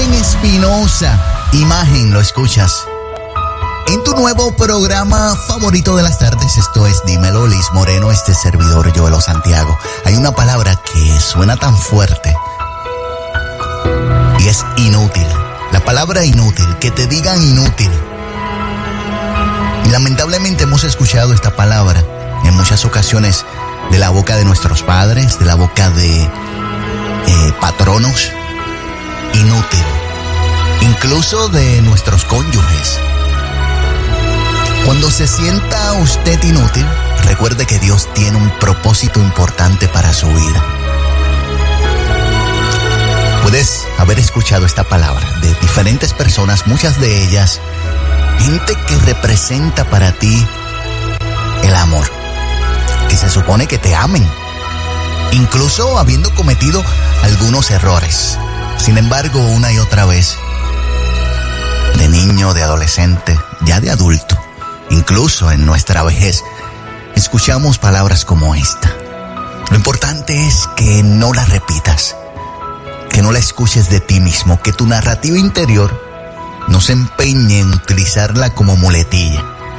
Rubén Espinosa, Imagen, lo escuchas en tu nuevo programa favorito de las tardes. Esto es Dímelo, Liz Moreno, este servidor Joelo Santiago. Hay una palabra que suena tan fuerte y es inútil. La palabra inútil, que te digan inútil. Y lamentablemente hemos escuchado esta palabra en muchas ocasiones de la boca de nuestros padres, de la boca de patronos. Inútil. Incluso de nuestros cónyuges. Cuando se sienta usted inútil, recuerde que Dios tiene un propósito importante para su vida. Puedes haber escuchado esta palabra de diferentes personas, muchas de ellas, gente que representa para ti el amor, que se supone que te amen, incluso habiendo cometido algunos errores. Sin embargo, una y otra vez, de niño, de adolescente, ya de adulto, incluso en nuestra vejez, escuchamos palabras como esta. Lo importante es que no la repitas, que no la escuches de ti mismo, que tu narrativa interior no se empeñe en utilizarla como muletilla,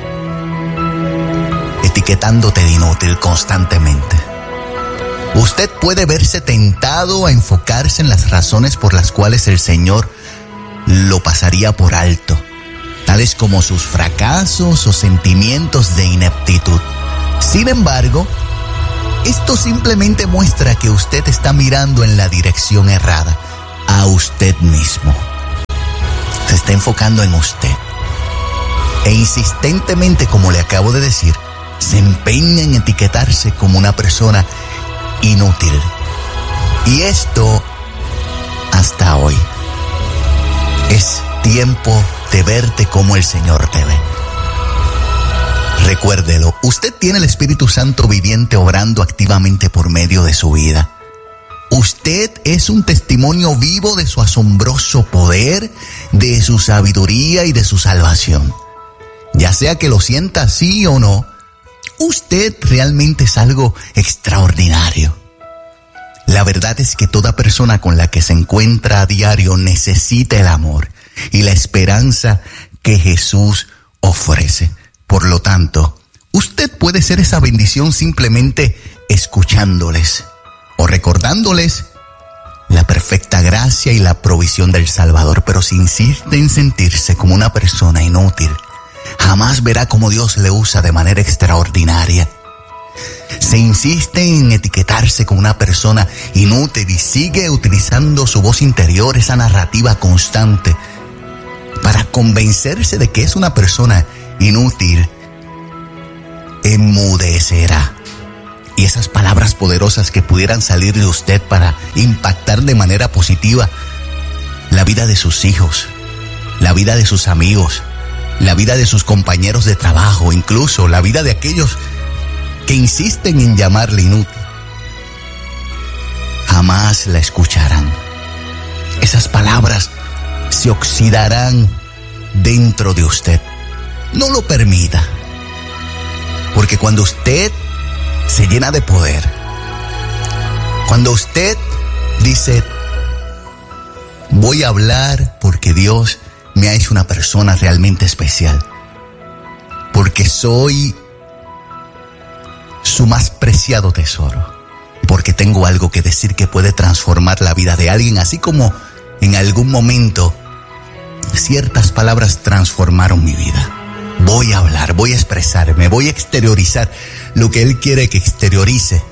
etiquetándote de inútil constantemente. Usted puede verse tentado a enfocarse en las razones por las cuales el Señor lo pasaría por alto, tales como sus fracasos o sentimientos de ineptitud. Sin embargo, esto simplemente muestra que usted está mirando en la dirección errada, a usted mismo. Se está enfocando en usted. E insistentemente, como le acabo de decir, se empeña en etiquetarse como una persona inútil. Y esto hasta hoy. Es tiempo de verte como el Señor te ve. Recuérdelo, usted tiene el Espíritu Santo viviente obrando activamente por medio de su vida. Usted es un testimonio vivo de su asombroso poder, de su sabiduría y de su salvación. Ya sea que lo sienta así o no, usted realmente es algo extraordinario. La verdad es que toda persona con la que se encuentra a diario necesita el amor y la esperanza que Jesús ofrece. Por lo tanto, usted puede ser esa bendición simplemente escuchándoles o recordándoles la perfecta gracia y la provisión del Salvador. Pero si insiste en sentirse como una persona inútil, jamás verá cómo Dios le usa de manera extraordinaria. Se insiste en etiquetarse como una persona inútil y sigue utilizando su voz interior, esa narrativa constante, para convencerse de que es una persona inútil, enmudecerá. Y esas palabras poderosas que pudieran salir de usted para impactar de manera positiva la vida de sus hijos, la vida de sus amigos, la vida de sus compañeros de trabajo, incluso la vida de aquellos que insisten en llamarle inútil, jamás la escucharán. Esas palabras se oxidarán dentro de usted. No lo permita, porque cuando usted se llena de poder, cuando usted dice, voy a hablar porque Dios me ha hecho una persona realmente especial, porque soy su más preciado tesoro, porque tengo algo que decir que puede transformar la vida de alguien, así como en algún momento ciertas palabras transformaron mi vida. Voy a hablar, voy a expresarme, voy a exteriorizar lo que Él quiere que exteriorice.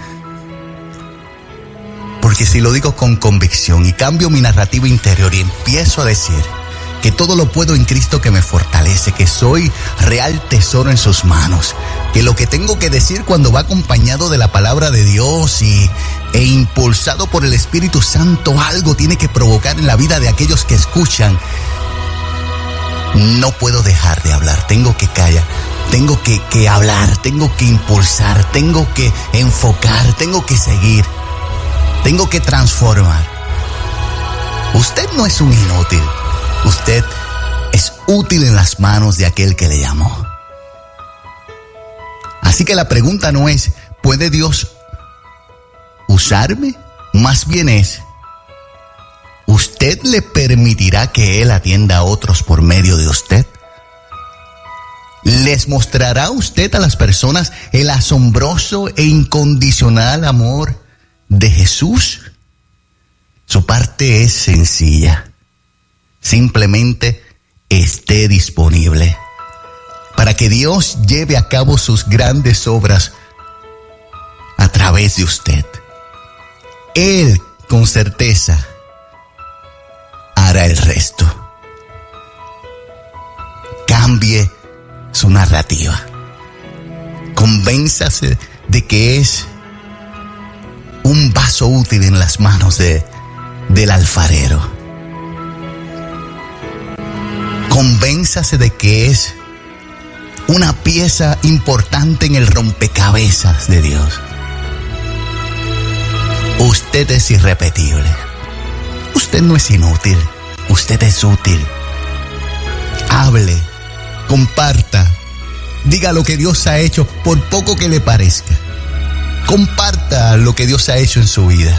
Porque si lo digo con convicción y cambio mi narrativa interior y empiezo a decir que todo lo puedo en Cristo que me fortalece, que soy real tesoro en sus manos, que lo que tengo que decir cuando va acompañado de la palabra de Dios e impulsado por el Espíritu Santo, algo tiene que provocar en la vida de aquellos que escuchan. No puedo dejar de hablar, tengo que callar, tengo que hablar, tengo que impulsar, tengo que enfocar, tengo que seguir, tengo que transformar. Usted no es un inútil. Usted es útil en las manos de aquel que le llamó. Así que la pregunta no es, ¿puede Dios usarme? Más bien es, ¿usted le permitirá que Él atienda a otros por medio de usted? ¿Les mostrará usted a las personas el asombroso e incondicional amor de Jesús? Su parte es sencilla. Simplemente esté disponible para que Dios lleve a cabo sus grandes obras a través de usted. Él, con certeza, hará el resto. Cambie su narrativa. Convénzase de que es un vaso útil en las manos del alfarero. Convénzase de que es una pieza importante en el rompecabezas de Dios. Usted es irrepetible. Usted no es inútil. Usted es útil. Hable, comparta, diga lo que Dios ha hecho, por poco que le parezca. Comparta lo que Dios ha hecho en su vida.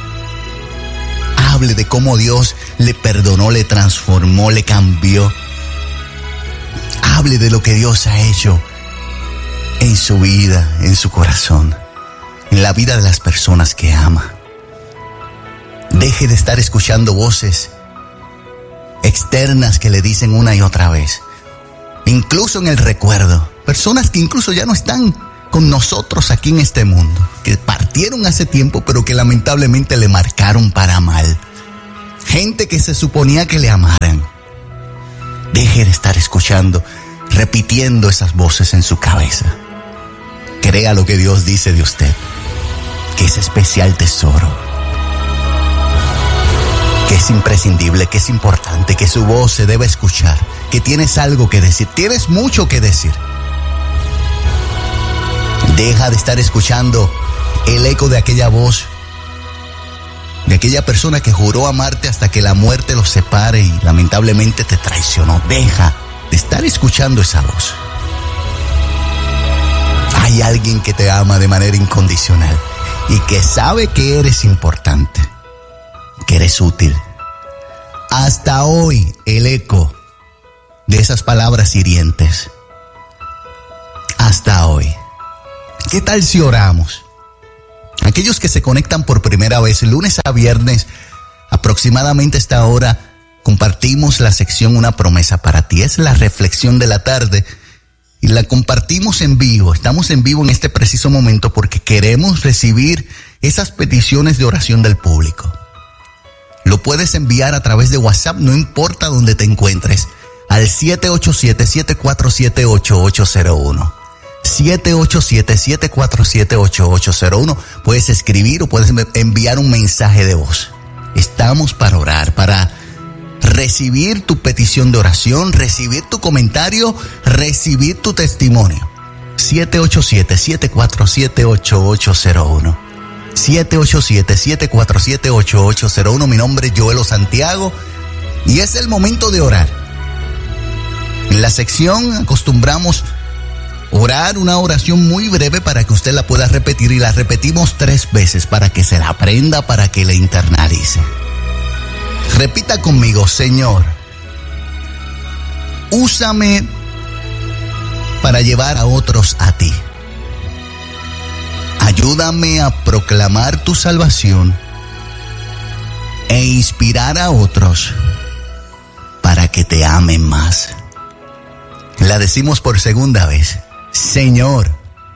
Hable de cómo Dios le perdonó, le transformó, le cambió. Hable de lo que Dios ha hecho en su vida, en su corazón, en la vida de las personas que ama. Deje de estar escuchando voces externas que le dicen una y otra vez. Incluso en el recuerdo. Personas que incluso ya no están con nosotros aquí en este mundo. Que partieron hace tiempo, pero que lamentablemente le marcaron para mal. Gente que se suponía que le amaran. Deje de estar escuchando, repitiendo esas voces en su cabeza. Crea lo que Dios dice de usted. Que es especial tesoro. Que es imprescindible, que es importante, que su voz se debe escuchar, que tienes algo que decir, tienes mucho que decir. Deja de estar escuchando el eco de aquella voz, de aquella persona que juró amarte hasta que la muerte los separe y lamentablemente te traicionó. Deja de estar escuchando esa voz. Hay alguien que te ama de manera incondicional y que sabe que eres importante, que eres útil. Hasta hoy el eco de esas palabras hirientes. Hasta hoy. ¿Qué tal si oramos? Aquellos que se conectan por primera vez, lunes a viernes, aproximadamente a esta hora, compartimos la sección Una promesa para ti. Es la reflexión de la tarde y la compartimos en vivo. Estamos en vivo en este preciso momento porque queremos recibir esas peticiones de oración del público. Lo puedes enviar a través de WhatsApp, no importa dónde te encuentres, al 787-747-8801. 787-747-8801. Puedes escribir o puedes enviar un mensaje de voz. Estamos para orar, para recibir tu petición de oración, recibir tu comentario, recibir tu testimonio. 787-747-8801. 787-747-8801. Mi nombre es Joelo Santiago y es el momento de orar. En la sección acostumbramos orar una oración muy breve para que usted la pueda repetir y la repetimos 3 veces para que se la aprenda, para que la internalice. Repita conmigo: Señor, úsame para llevar a otros a ti. Ayúdame a proclamar tu salvación e inspirar a otros para que te amen más. La decimos por segunda vez. Señor,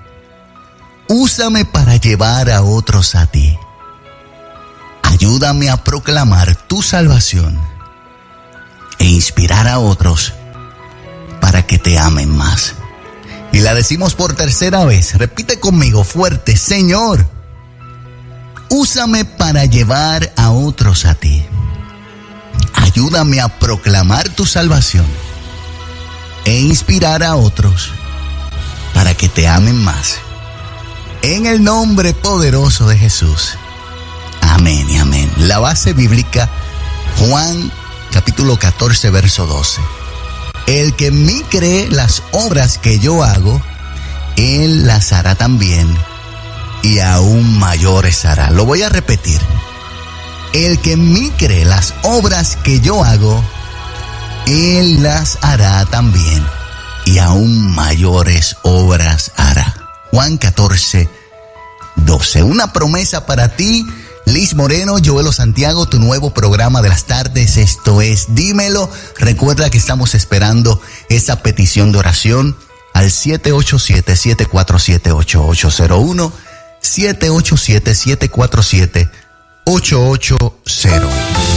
úsame para llevar a otros a ti. Ayúdame a proclamar tu salvación e inspirar a otros para que te amen más. Y la decimos por tercera vez. Repite conmigo fuerte: Señor, úsame para llevar a otros a ti. Ayúdame a proclamar tu salvación e inspirar a otros para que te amen más. En el nombre poderoso de Jesús. Amén y amén. La base bíblica, Juan capítulo 14, verso 12. El que en mí cree las obras que yo hago, él las hará también, y aún mayores hará. Lo voy a repetir. El que en mí cree, las obras que yo hago, Él las hará también, y aún mayores obras hará. Juan 14:12. Una promesa para ti, Liz Moreno, Joelo Santiago, tu nuevo programa de las tardes. Esto es Dímelo. Recuerda que estamos esperando esa petición de oración al 787-747-8801, 787-747-8801.